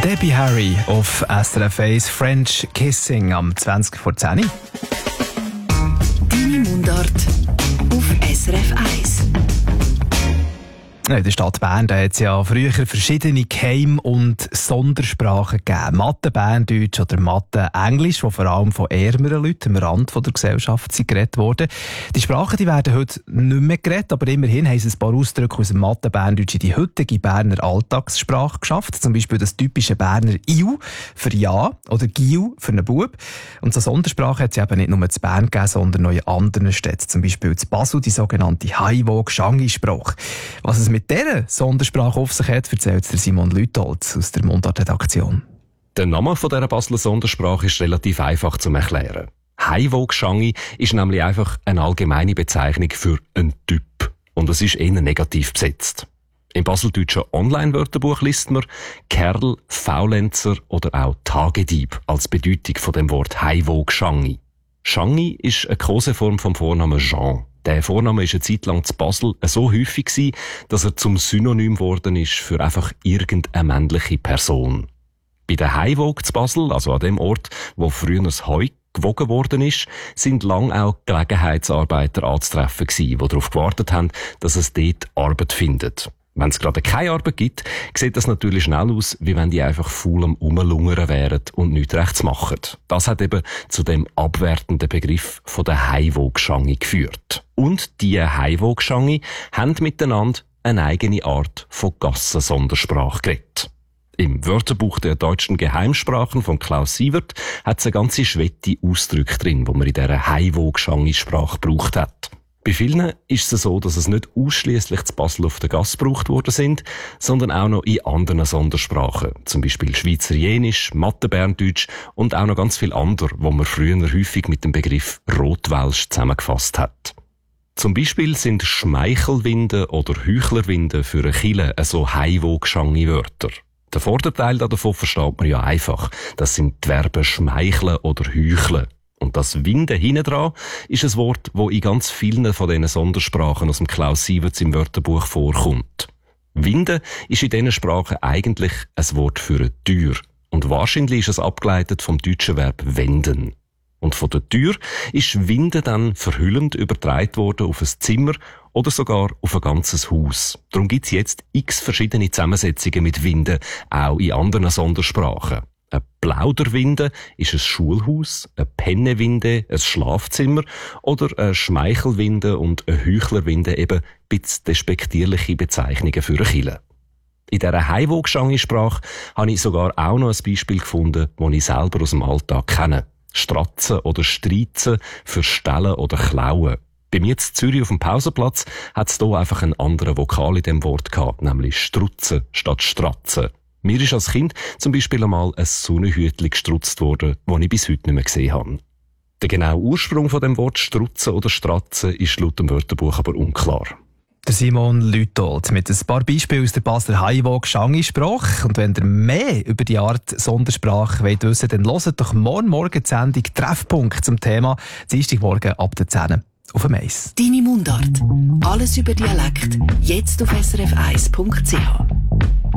Debbie Harry auf SRF 1 French Kissing am 20 vor 10 Uhr. Deine Mundart auf SRF 1. In der Stadt Bern hat es ja früher verschiedene Geheim- und Sondersprachen gegeben. Mathe Berndeutsch oder Mathe Englisch, die vor allem von ärmeren Leuten am Rand der Gesellschaft geredet wurden. Die Sprachen die werden heute nicht mehr geredet, aber immerhin haben sie ein paar Ausdrücke aus dem Mathe Berndeutsch in die heutige Berner Alltagssprache geschafft. Zum Beispiel das typische Berner «Iu» für «Ja» oder «Giu» für einen Bub. Und so Sondersprache hat es eben nicht nur in Bern gegeben, sondern auch in anderen Städten. Zum Beispiel in Basel die sogenannte Haiwo-Gshangi-Sprache. Was es mit dieser Sondersprache auf sich hat, erzählt Simon Lütholz aus der Mundart-Redaktion. Der Name dieser Basler Sondersprache ist relativ einfach zu erklären. Haiwo-Gshangi ist nämlich einfach eine allgemeine Bezeichnung für einen Typ. Und es ist eher negativ besetzt. Im baseldeutschen Online-Wörterbuch liest man Kerl, Faulenzer oder auch Tagedieb als Bedeutung von dem Wort Haiwo-Gshangi. Shangi ist eine Koseform vom Vornamen Jean. Der Vorname war eine Zeit lang zu Basel so häufig gewesen, dass er zum Synonym geworden ist für einfach irgendeine männliche Person. Bei der Haiwoog zu Basel, also an dem Ort, wo früher das Heu gewogen worden ist, sind lang auch Gelegenheitsarbeiter anzutreffen gewesen, die darauf gewartet haben, dass es dort Arbeit findet. Wenn es gerade keine Arbeit gibt, sieht das natürlich schnell aus, wie wenn die einfach faul am Rumlungern wären und nichts rechts machen. Das hat eben zu dem abwertenden Begriff von der Haiwo-Gshangi geführt. Und die Haiwo-Gshangi haben miteinander eine eigene Art von Gassensondersprache geredet. Im Wörterbuch der deutschen Geheimsprachen von Klaus Sievert hat es eine ganze Schwette Ausdrücke drin, die man in dieser Haiwo-Gshangi-Sprache gebraucht hat. Bei vielen ist es so, dass es nicht ausschliesslich zu Basel auf der Gasse gebraucht worden sind, sondern auch noch in anderen Sondersprachen. Zum Beispiel Schweizerienisch, Mathe Berndeutsch und auch noch ganz viel andere, wo man früher häufig mit dem Begriff Rotwelsch zusammengefasst hat. Zum Beispiel sind Schmeichelwinde oder Heuchlerwinde für eine Kille so Haiwo-Gshangi-Wörter. Der Vorderteil davon versteht man ja einfach. Das sind die Verben schmeicheln oder heucheln. Und das Winde hinten dran ist ein Wort, das in ganz vielen von diesen Sondersprachen aus dem Klaus Sieverts im Wörterbuch vorkommt. Winde ist in diesen Sprachen eigentlich ein Wort für eine Tür. Und wahrscheinlich ist es abgeleitet vom deutschen Verb wenden. Und von der Tür ist Winde dann verhüllend übertragen worden auf ein Zimmer oder sogar auf ein ganzes Haus. Darum gibt es jetzt x verschiedene Zusammensetzungen mit Winde, auch in anderen Sondersprachen. Eine Plauderwinde ist ein Schulhaus, eine Pennewinde ein Schlafzimmer oder eine Schmeichelwinde und eine Heuchlerwinde eben ein bisschen despektierliche Bezeichnungen für eine Kille. In dieser Haiwo-Gshangi-Sprache habe ich sogar auch noch ein Beispiel gefunden, das ich selber aus dem Alltag kenne. Stratzen oder Streizen für Stellen oder Klauen. Bei mir in Zürich auf dem Pausenplatz hat es hier einfach einen anderen Vokal in dem Wort gehabt, nämlich Strutzen statt Stratzen. Mir ist als Kind zum Beispiel einmal ein Sonnenhütchen gestrutzt worden, das ich bis heute nicht mehr gesehen habe. Der genaue Ursprung von dem Wort Strutzen oder Stratzen ist laut dem Wörterbuch aber unklar. Der Simon Lütholz mit ein paar Beispielen aus der Basler Haiwo-Gshangi-Sprache. Und wenn ihr mehr über die Art Sondersprache wissen wollt, dann hört doch morgen die Sendung «Treffpunkt» zum Thema Dienstagmorgen ab der 10 auf dem Eis. Deine Mundart. Alles über Dialekt. Jetzt auf srf1.ch.